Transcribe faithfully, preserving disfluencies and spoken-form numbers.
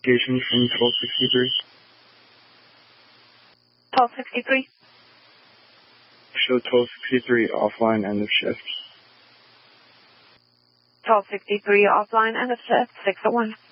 Notification from twelve sixty-three. twelve sixty-three. Show twelve sixty-three offline, end of shift. twelve sixty-three offline, end of shift, six oh one.